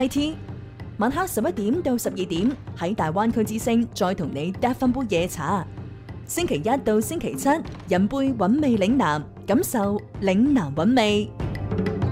IT， 晚黑11點到12點喺大灣區之聲再同你嗒翻杯夜茶。星期一到星期七，飲杯韻味嶺南，感受嶺南韻味。